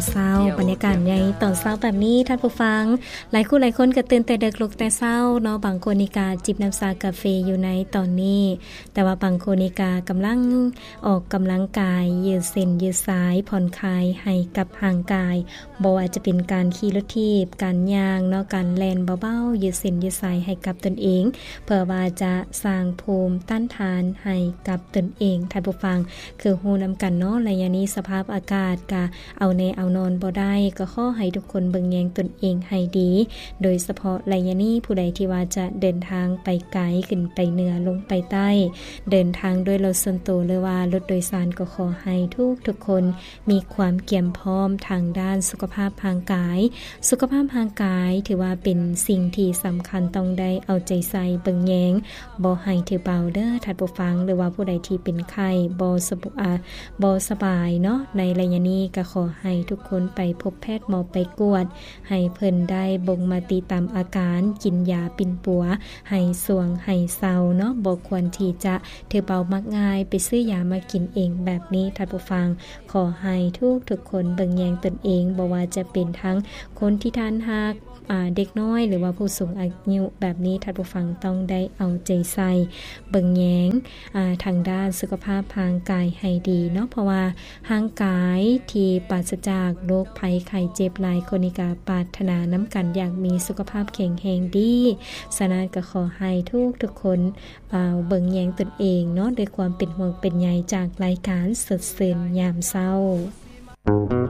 เช้าบรรยากาศใหญ่ตอนเช้าแบบนี้ท่านผู้ฟังหลายคู่หลายคนก็ตื่นแต่ดึกลุกแต่เช้าเนาะบางคนนี่ก็จิบน้ำชากาแฟอยู่ในตอนนี้แต่ว่าบางคนนี่ก็กำลังออกกำลังกายยืดเส้นยืดสายผ่อนคลายให้กับร่างกายบ่ว่าจะเป็นการขี่รถถีบการย่างเนาะการแล่นเบาๆยืดเส้นยืดสายให้กับตนเองเพื่อว่าจะสร้างภูมิต้านทานให้กับตนเองท่านผู้ฟังคือฮู้นำกันเนาะระยะนี้สภาพอากาศก็เอาแน่เอานอนบ่ได้ก็ขอให้ทุกคนเบิ่งแยงตนเองให้ดีโดยเฉพาะระยะนี้ผู้ใดที่ว่าจะเดินทางไปไกลขึ้นไปเหนือลงไปใต้เดินทางด้วยรถส่วนตัวหรือว่ารถโดยสารก็ขอให้ทุกคนมีความเกี่ยมพร้อมทางด้านสุขภาพทางกายสุขภาพทางกายถือว่าเป็นสิ่งที่สำคัญต้องได้เอาใจใส่เบิ่งแยงบ่ให้ถือเบาเด้อท่านผู้ฟังหรือว่าผู้ใดที่เป็นไข้บ่สบายเนาะในระยะนี้ก็ขอให้ทุกคนไปพบแพทย์หมอไปกวดให้เพิ่นได้บ่งมาติตามอาการกินยาปิ่นปัวให้สวงให้เศร้าเนาะบ่ควรที่จะถือเบามักง่ายไปซื้อยามากินเองแบบนี้ท่านผู้ฟังขอให้ทุกคนเบิ่งแยงตนเองบ่ว่าจะเป็นทั้งคนที่ทานฮักเด็กน้อยหรือว่าผู้สูงอายุแบบนี้ท่านผู้ฟังต้องได้เอาใจใส่เบิ่งแยงทางด้านสุขภาพทางกายให้ดีเนาะเพราะว่าร่างกายที่ปราศจากโรคภัยไข้เจ็บหลายคนนี่ก็ปรารถนาน้ำกันอยากมีสุขภาพแข็งแรงดีฉะนั้นก็ขอให้ทุกคนเบิ่งแยงตนเองเนาะด้วยความเป็นห่วงเป็นใยจากรายการสดชื่นยามเช้า